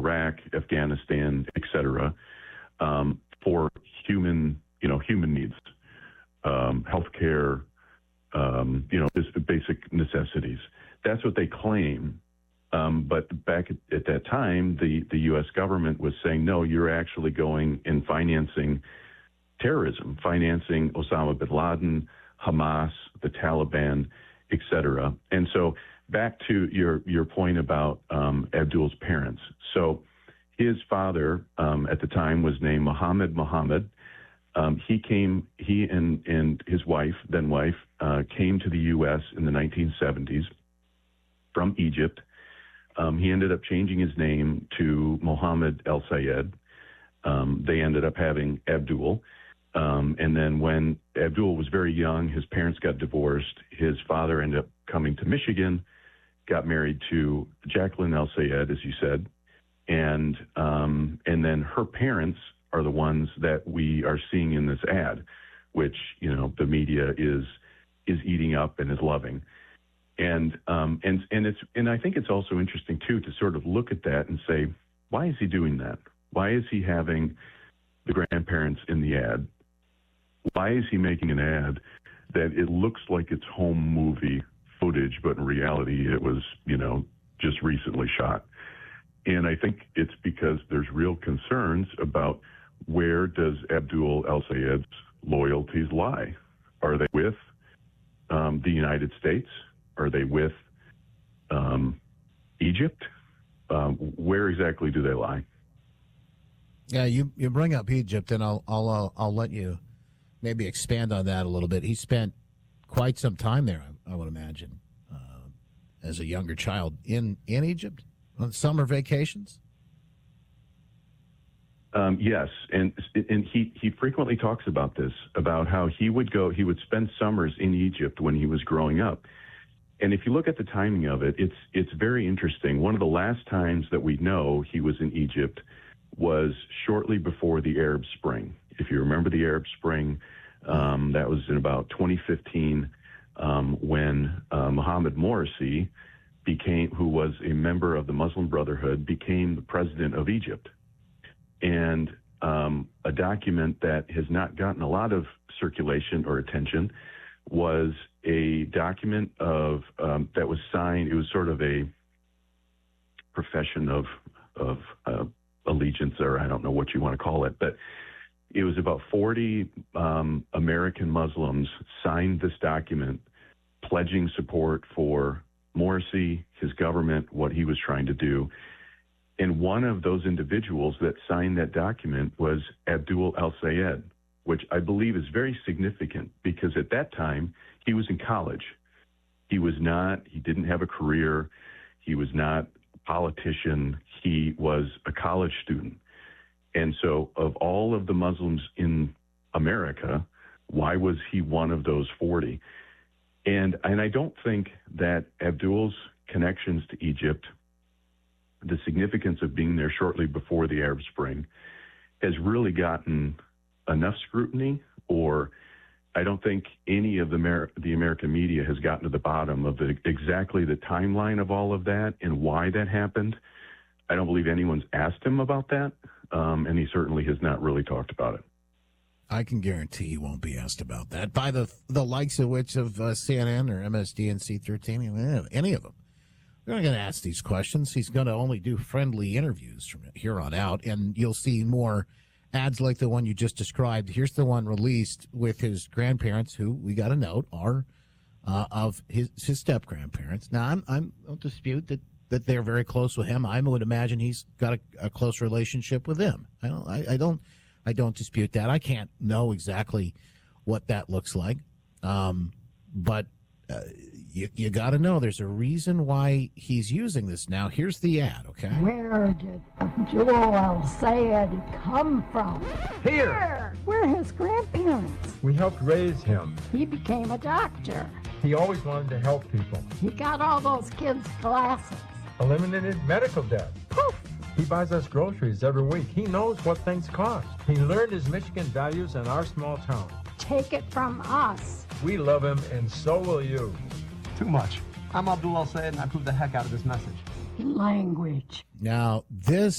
Iraq, Afghanistan, etc., for human needs, healthcare, just basic necessities. That's what they claim. But back at that time, the U.S. government was saying, no, you're actually going and financing terrorism, financing Osama bin Laden, Hamas, the Taliban, etc. And so back to your point about Abdul's parents. So his father at the time was named Mohammed Mohammed. He and his wife, then wife, came to the U.S. in the 1970s from Egypt. He ended up changing his name to Mohammed El Sayed. They ended up having Abdul. And then when Abdul was very young, his parents got divorced. His father ended up coming to Michigan, got married to Jacqueline El Sayed, as you said. And then her parents are the ones that we are seeing in this ad, which, the media is eating up and is loving. And I think it's also interesting too to sort of look at that and say, why is he doing that? Why is he having the grandparents in the ad? Why is he making an ad that it looks like it's home movie footage, but in reality it was, just recently shot? And I think it's because there's real concerns about where does Abdul El Sayed's loyalties lie? Are they with the United States? Are they with Egypt? Where exactly do they lie? Yeah, you bring up Egypt, and I'll let you maybe expand on that a little bit. He spent quite some time there, I would imagine, as a younger child in Egypt on summer vacations. Yes, and he frequently talks about this, about how he would spend summers in Egypt when he was growing up. And if you look at the timing of it, it's very interesting. One of the last times that we know he was in Egypt was shortly before the Arab Spring. If you remember the Arab Spring, that was in about 2015, when Mohammed Morsi who was a member of the Muslim Brotherhood, became the president of Egypt. And a document that has not gotten a lot of circulation or attention was a document that was signed. It was sort of a profession of allegiance, or I don't know what you want to call it, but it was about 40 American Muslims signed this document pledging support for Morsi, his government, what he was trying to do. And one of those individuals that signed that document was Abdul El Sayed, which I believe is very significant because at that time he was in college. He didn't have a career. He was not a politician. He was a college student. And so of all of the Muslims in America, why was he one of those 40? And I don't think that Abdul's connections to Egypt, the significance of being there shortly before the Arab Spring, has really gotten enough scrutiny, or I don't think any of the American media has gotten to the bottom of exactly the timeline of all of that and why that happened. I don't believe anyone's asked him about that, and he certainly has not really talked about it. I can guarantee he won't be asked about that by the likes of CNN or MSDNC 13, any of them. They're not going to ask these questions. He's going to only do friendly interviews from here on out, and you'll see more ads like the one you just described. Here's the one released with his grandparents, who we got a note are of his step grandparents. Now, I don't dispute that they're very close with him. I would imagine he's got a close relationship with them. I don't dispute that. I can't know exactly what that looks like, but you got to know there's a reason why he's using this. Now, here's the ad, okay? Where did Abdul El Sayed come from? Here! We're his grandparents. We helped raise him. He became a doctor. He always wanted to help people. He got all those kids glasses. Eliminated medical debt. Poof! He buys us groceries every week. He knows what things cost. He learned his Michigan values in our small town. Take it from us. We love him, and so will you. Too much. I'm Abdul El Sayed, and I approve the heck out of this message. Language. Now, this